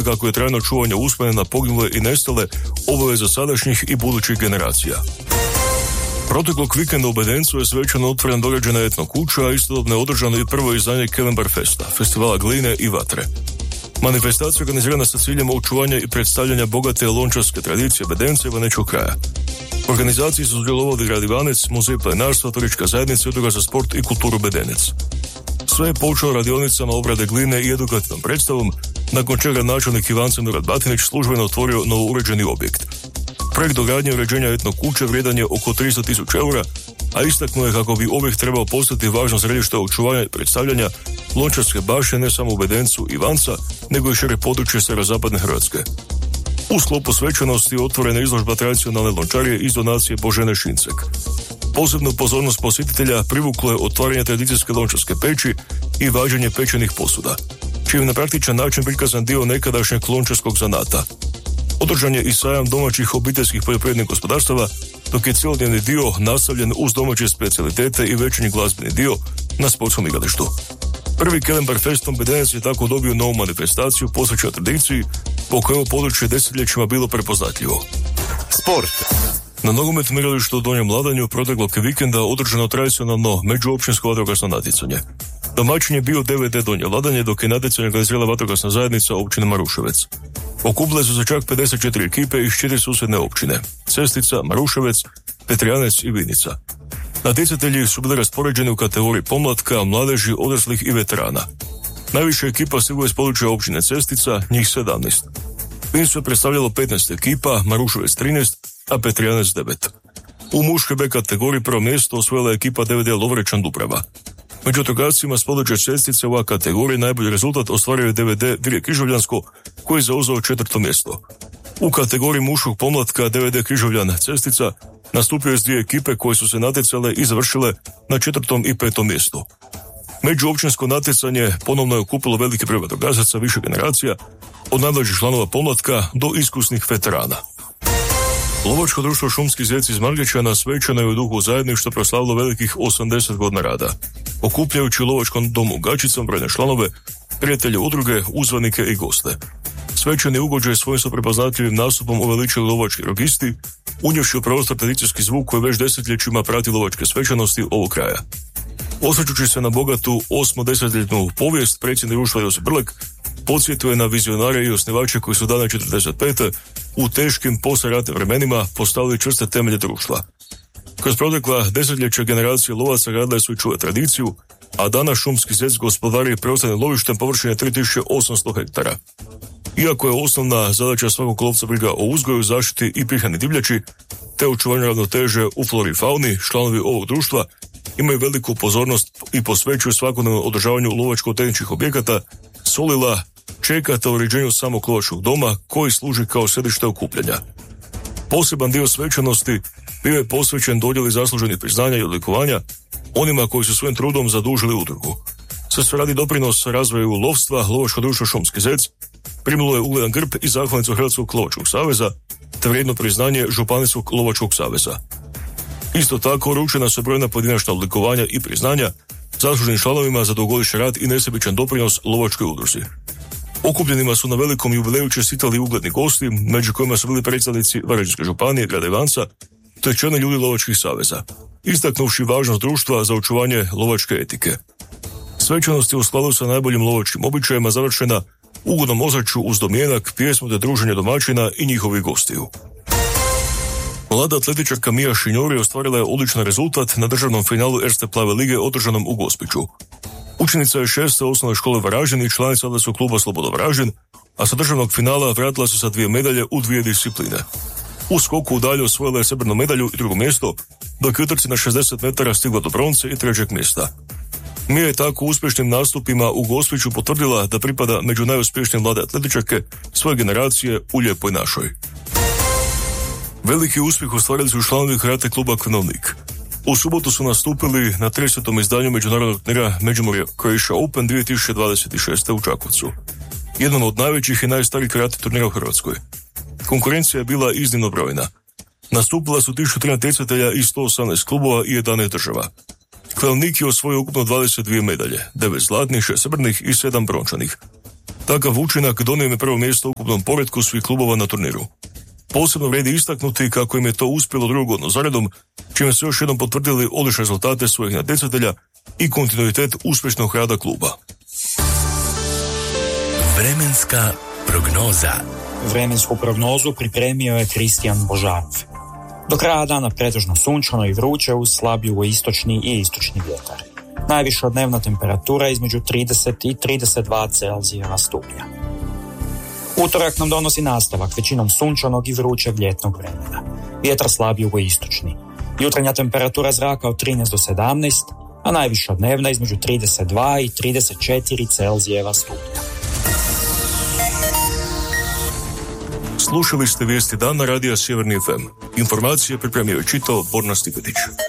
kako je trajno čuvanje uspomene na poginule i nestale obaveza sadašnjih i budućih generacija. Proteklog vikenda u Bedencu je svečano otvorena dograđena etno kuća, a istodobno je održano i prvo izdanje Kelembar Festa, festivala gline i vatre. Manifestacija je organizirana sa ciljem očuvanja i predstavljanja bogate lončarske tradicije Bedenca i Banečkog kraja. U organizaciji su sudjelovali grad Ivanec, Muzej plenarstva, turistička zajednica i Udruga za sport i kulturu Bedenec. Sve je počelo radionicama obrade gline i edukativnom predstavom, nakon čega načelnik Ivanca Milorad Batinić službeno otvorio novouređeni objekt. Projekt dogradnje i uređenja etno kuće vrijedan je oko 300.000 eura, a istaknuo je kako bi objekt trebao postati važno središte očuvanja i predstavljanja lončarske baštine ne samo u Bedencu i Ivanca, nego i šire područje sjeverozapadne Hrvatske. U sklopu svečanosti otvorena izložba tradicionalne lončarije iz donacije Božene Šincek. Posebnu pozornost posjetitelja privuklo je otvaranje tradicijske lončarske peći i vađenje pečenih posuda, čim je na praktičan način prikazan dio nekadašnjeg lončarskog zanata. Održan je i sajam domaćih obiteljskih poljoprivrednih gospodarstava, dok je cjelodnevni dio nastavljen uz domaće specijalitete i večernji glazbeni dio na sportskom igralištu. Prvi Kelembar Festom Bedenec je tako dobio novu manifestaciju posvećenu tradiciji, po kojoj je područje desetljećima bilo prepoznatljivo. Sport. Na nogometnom igralištu u Donjem Ladanju proteklog vikenda održano tradicionalno međuopćinsko vatrogasno natjecanje. Domaćin je bio DVD Donje Ladanje, dok je natjecanje organizirala vatrogasna zajednica općine Maruševec. Okupile su se čak 54 ekipe iz 4 susjedne općine: Cestica, Maruševec, Petrijanec i Vinica. Natjecatelji su bili raspoređeni u kategoriji pomlatka, mladeži, odraslih i veterana. Najviše ekipa stiglo iz područja općine Cestica, njih 17. Vincu je predstavljalo 15 ekipa, Maruševec 13, a Petrijanec 9. U muškoj B kategoriji prvo mjesto osvojila ekipa DVD Lovrečan Dubrava. Među vatrogascima s područja Cestice u A kategoriji najbolji rezultat ostvario je DVD Dvije Križovljansko, koji je zauzeo 4. mjesto. U kategoriji muškog pomlatka DVD Križovljan Cestica nastupio je s 2 ekipe koje su se natjecale i završile na 4. i 5. mjestu. Međuopćinsko natjecanje ponovno je okupilo veliki broj vatrogasaca više generacija, od najmlađih članova pomlatka do iskusnih veterana. Lovačko društvo Šumski zec iz Margećana svečano je u duhu zajedništva proslavilo velikih 80 godina rada, okupljajući u lovačkom domu Gačicom brojne članove, prijatelje udruge, uzvanike i goste. Svečani ugođaj svojim su prepoznatljivim nastupom uveličili lovački rogisti, unijevši u prostor tradicijski zvuk koji već desetljećima prati lovačke svečanosti ovog kraja. Osvrćući se na bogatu 8-desetljetnu povijest, predsjednik društva Josip Brlek podsjetio je na vizionare i osnivače koji su dana 45. u teškim poslijeratnim vremenima postavili čvrste temelje društva. Kroz protekla desetljeća generacije lovaca radile su i čuve tradiciju, a danas Šumski zec gospodari preostalim lovištem površine 3800 hektara. Iako je osnovna zadaća svakog lovca briga o uzgoju, zaštiti i prihrani divljači, te očuvanju ravnoteže u flori i fauni, članovi ovog društva imaju veliku pozornost i posvećuju svakodnevnom održavanju lovačko-tehničkih objekata, solila, čeka te uređenju samog lovačkog doma koji služi kao središte okupljanja. Poseban dio svečanosti bio je posvećen dodjeli zasluženih priznanja i odlikovanja onima koji su svojim trudom zadužili udrugu. Sve se radi doprinos razvoju lovstva, Lovačko društvo Šumski zec primilo je ugledan grb i zahvalnicu Hrvatskog lovačkog saveza te vrijedno priznanje Županijskog lovačkog saveza. Isto tako uručena su brojna pojedinačna odlikovanja i priznanja zasluženim članovima za dugogodišnji rad i nesebičan doprinos lovačkoj udruzi. Okupljenima su na velikom jubileju čestitali ugledni gosti, među kojima su bili predstavnici Varaždinske županije, grada Ivanca, te čelni ljudi lovačkih saveza, istaknuvši važnost društva za očuvanje lovačke etike. Svečanost je u skladu sa najboljim lovačkim običajima završena ugodnom ozračju uz domjenak, pjesmu te druženje domaćina i njihovih gostiju. Mlada atletičarka Mija Šinjori ostvarila je odličan rezultat na državnom finalu Erste plave lige održanom u Gospiću. Učenica je 6. osnovne škole Varaždin i članica atletskog kluba Sloboda Varaždin, a sa državnog finala vratila se sa 2 medalje u 2 discipline. U skoku u dalju osvojila je srebrnu medalju i 2. mjesto, dok je u trci na 60 metara stigla do bronce i 3. mjesta. Mija je tako uspješnim nastupima u Gospiću potvrdila da pripada među najuspješnije mlade atletičarke svoje generacije u Lijepoj našoj. Veliki uspjeh ostvarili su članovi karate kluba Kvinovnik. U subotu su nastupili na 30. izdanju međunarodnog turnira Međimurje Croatia Open 2026. u Čakovcu, jednom od najvećih i najstarijih karate turnira u Hrvatskoj. Konkurencija je bila iznimno brojna. Nastupila su 1003 natjecatelja iz 118 klubova i 11 država. Kvinovnik je osvojio ukupno 22 medalje, 9 zlatnih, 6 srebrnih i 7 brončanih. Takav učinak donio im je prvo mjesto u ukupnom poretku svih klubova na turniru. Posebno vredi istaknuti kako im je to uspjelo drugu godinu zaredom, čime su još jednom potvrdili odlične rezultate svojih natjecatelja i kontinuitet uspješnog rada kluba. Vremenska prognoza. Vremensku prognozu pripremio je Kristijan Božanov. Do kraja dana pretežno sunčano i vruće uz slab jugoistočni i istočni vjetar. Najviša dnevna temperatura između 30 i 32 Celzijeva stupnja. Utorak nam donosi nastavak većinom sunčanog i vrućeg ljetnog vremena. Vjetar slab jugoistočni. Jutarnja temperatura zraka od 13 do 17, a najviša dnevna između 32 i 34 Celzijeva stupnja. Slušali ste vijesti dana radija Sjeverni FM. Informacije pripremio je čitao Borna Stipetić.